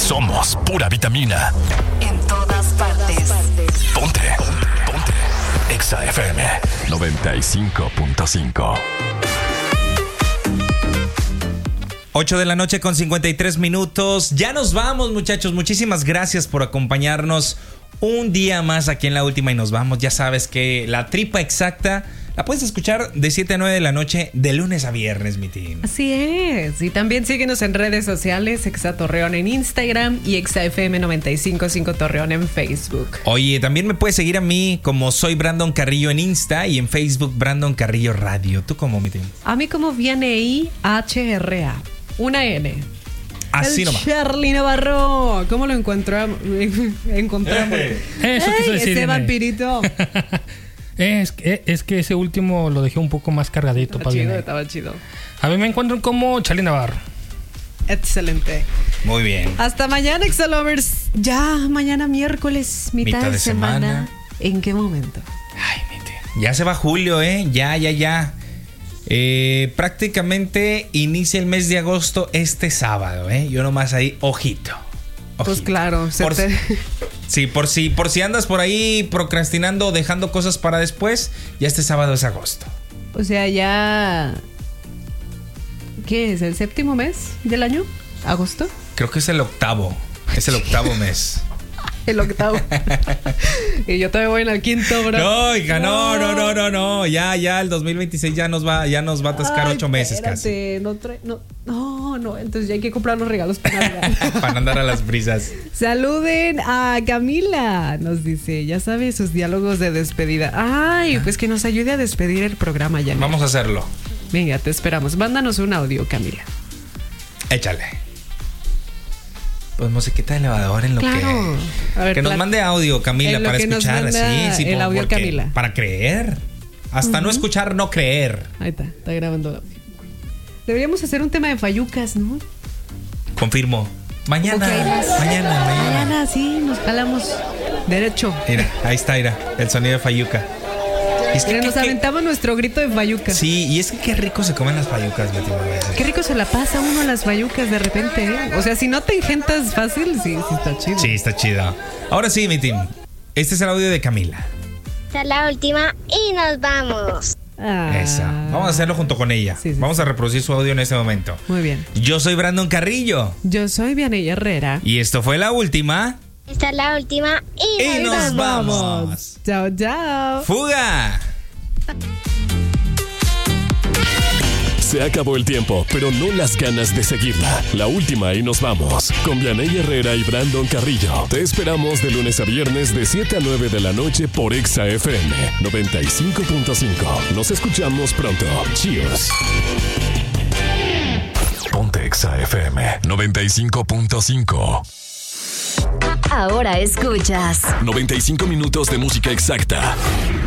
Somos pura vitamina. En todas partes. Ponte. Exa FM 95.5. 8 de la noche con 53 minutos. Ya nos vamos, muchachos. Muchísimas gracias por acompañarnos un día más aquí en La Última y nos vamos. Ya sabes que la tripa exacta la puedes escuchar de 7 a 9 de la noche de lunes a viernes, mi team. Así es. Y también síguenos en redes sociales, Exa Torreón en Instagram y Exa FM 95.5 Torreón en Facebook. Oye, también me puedes seguir a mí como soy Brandon Carrillo en Insta y en Facebook Brandon Carrillo Radio. ¿Tú cómo, mi team? A mí como viene IHRA. Una N. Así el nomás. Charly Navarro. ¿Cómo lo encontramos? Eso quiso decir, ese N. vampirito. Es que ese último lo dejé un poco más cargadito para bien. Estaba chido. A mí me encuentran como Charly Navarro. Excelente. Muy bien. Hasta mañana, Exa-Lovers. Ya, mañana miércoles, mitad de semana. ¿En qué momento? Ay, mi team. Ya se va julio, ¿eh? Ya. Prácticamente inicia el mes de agosto este sábado, ¿eh? Yo nomás ahí, ojito. Pues claro. Sí, por si andas por ahí procrastinando o dejando cosas para después, ya este sábado es agosto. O sea, ya... ¿Qué es? ¿El séptimo mes del año? ¿Agosto? Creo que es el octavo. Es el octavo mes. El octavo. Y yo todavía voy en el quinto, bro. No, hija, no. Ya, el 2026 ya nos va a atascar 8 meses casi. No. Entonces ya hay que comprar los regalos para Navidad. Para andar a las brisas. Saluden a Camila. Nos dice, ya sabe, sus diálogos de despedida. Ay, pues que nos ayude a despedir el programa ya. Vamos a hacerlo. Venga, te esperamos. Mándanos un audio, Camila. Échale. Pues musiquita de elevador en lo que... A ver, que nos mande audio, Camila, para escuchar. Sí, el audio, Camila. Para creer. Hasta no escuchar, no creer. Ahí está grabando el audio. Deberíamos hacer un tema de fayucas, ¿no? Confirmo. Mañana, sí, nos jalamos derecho. Mira, ahí está, el sonido de fayuca. Es que nos aventamos nuestro grito de fayuca. Sí, y es que qué rico se comen las fayucas, Betty. Qué rico se la pasa uno a las fayucas de repente, ¿eh? O sea, si no te engentas fácil, sí está chido. Sí, está chido. Ahora sí, mi team. Este es el audio de Camila. Esta es la última y nos vamos. Esa. Vamos a hacerlo junto con ella. Sí. Vamos a reproducir su audio en este momento. Muy bien. Yo soy Brandon Carrillo. Yo soy Vianey Herrera. Y esto fue La Última. Esta es la última y nos vamos. Chao. ¡Fuga! Se acabó el tiempo, pero no las ganas de seguirla. La Última y nos vamos. Con Vianey Herrera y Brandon Carrillo. Te esperamos de lunes a viernes de 7 a 9 de la noche por Exa FM 95.5. Nos escuchamos pronto. Cheers. Ponte Exa FM 95.5. Ahora escuchas 95 minutos de música exacta.